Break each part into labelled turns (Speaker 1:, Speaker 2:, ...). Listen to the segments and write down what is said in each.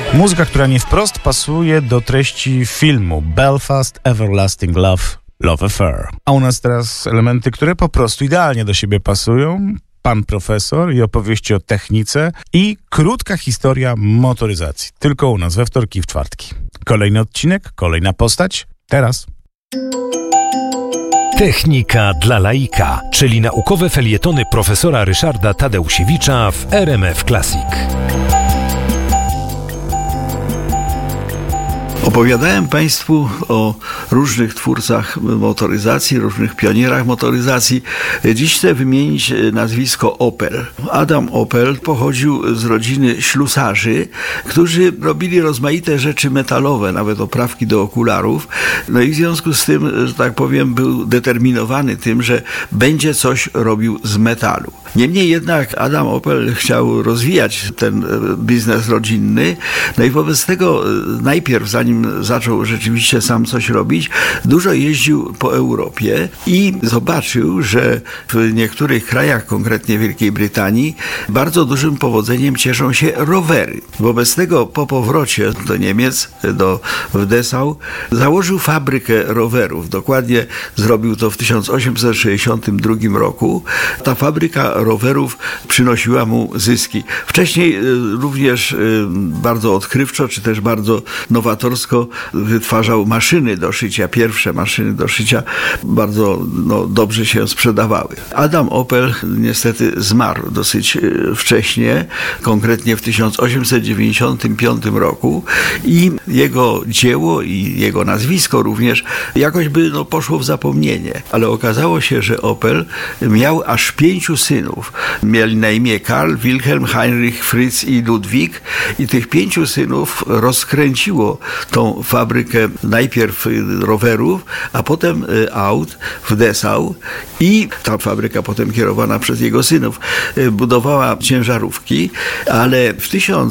Speaker 1: Muzyka, która nie wprost pasuje do treści filmu Belfast Everlasting Love, Love Affair. A u nas teraz elementy, które po prostu idealnie do siebie pasują. Pan profesor i opowieści o technice i krótka historia motoryzacji. Tylko u nas we wtorki i w czwartki. Kolejny odcinek, kolejna postać. Teraz.
Speaker 2: Technika dla laika, czyli naukowe felietony profesora Ryszarda Tadeusiewicza w RMF Classic.
Speaker 3: Opowiadałem Państwu o różnych twórcach motoryzacji, różnych pionierach motoryzacji. Dziś chcę wymienić nazwisko Opel. Adam Opel pochodził z rodziny ślusarzy, którzy robili rozmaite rzeczy metalowe, nawet oprawki do okularów. No i w związku z tym, że tak powiem, był determinowany tym, że będzie coś robił z metalu. Niemniej jednak Adam Opel chciał rozwijać ten biznes rodzinny. No i wobec tego najpierw, zanim zaczął rzeczywiście sam coś robić, dużo jeździł po Europie i zobaczył, że w niektórych krajach, konkretnie Wielkiej Brytanii, bardzo dużym powodzeniem cieszą się rowery. Wobec tego po powrocie do Niemiec, w Dessau, założył fabrykę rowerów. Dokładnie zrobił to w 1862 roku. Ta fabryka rowerów przynosiła mu zyski. Wcześniej również bardzo odkrywczo, czy też bardzo nowatorsko wytwarzał maszyny do szycia. Pierwsze maszyny do szycia bardzo dobrze się sprzedawały. Adam Opel niestety zmarł dosyć wcześnie, konkretnie w 1895 roku i jego dzieło i jego nazwisko również jakoś by poszło w zapomnienie. Ale okazało się, że Opel miał aż 5 synów. Mieli na imię Karl, Wilhelm, Heinrich, Fritz i Ludwik i tych 5 synów rozkręciło tą fabrykę najpierw rowerów, a potem aut w Dessau i ta fabryka potem kierowana przez jego synów budowała ciężarówki, ale w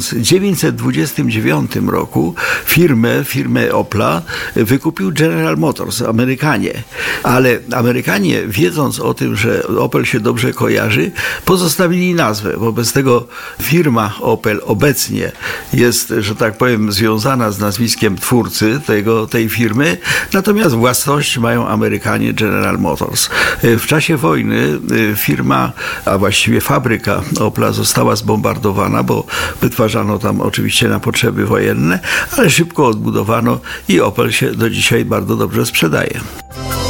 Speaker 3: 1929 roku firmę Opla wykupił General Motors, Amerykanie. Ale Amerykanie, wiedząc o tym, że Opel się dobrze kojarzy, pozostawili nazwę. Wobec tego firma Opel obecnie jest, że tak powiem, związana z nazwiskiem twórcy tej firmy, natomiast własność mają Amerykanie, General Motors. W czasie wojny firma, a właściwie fabryka Opla została zbombardowana, bo wytwarzano tam oczywiście na potrzeby wojenne, ale szybko odbudowano i Opel się do dzisiaj bardzo dobrze sprzedaje.